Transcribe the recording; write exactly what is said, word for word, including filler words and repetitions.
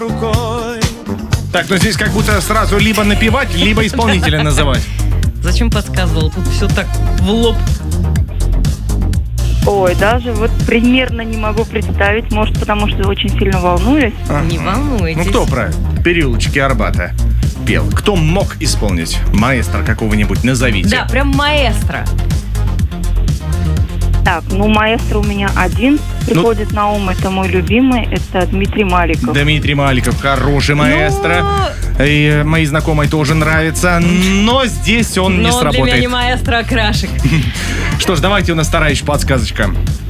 Так, ну здесь как будто сразу либо напевать, либо исполнителя называть. Зачем подсказывал? Тут все так в лоб. Ой, даже вот примерно не могу представить, может, потому что очень сильно волнуюсь. Ага. Не волнуйтесь. Ну кто про переулочки Арбата пел? Кто мог исполнить? Маэстро какого-нибудь назовите. Да, прям маэстро. Так, ну, маэстро у меня один приходит ну, на ум, это мой любимый, это Дмитрий Маликов. Дмитрий Маликов, хороший маэстро. Но... И моей знакомой тоже нравится, но здесь он но не сработает. Но для меня не маэстро, а Крашик. Что ж, давайте у нас вторая еще подсказочка.